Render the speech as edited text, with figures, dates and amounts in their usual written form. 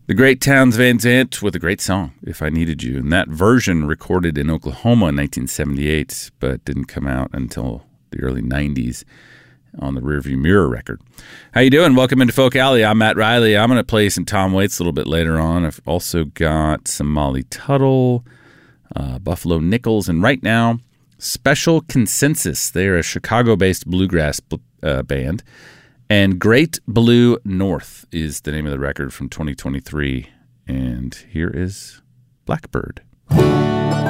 The great Townes Van Zandt with a great song, If I Needed You. And that version recorded in Oklahoma in 1978, but didn't come out until the early 90s on the Rearview Mirror record. How you doing? Welcome into Folk Alley. I'm Matt Riley. I'm going to play some Tom Waits a little bit later on. I've also got some Molly Tuttle, Buffalo Nichols, and right now, Special Consensus. They're a Chicago-based bluegrass band. And Great Blue North is the name of the record from 2023. And here is Blackbird.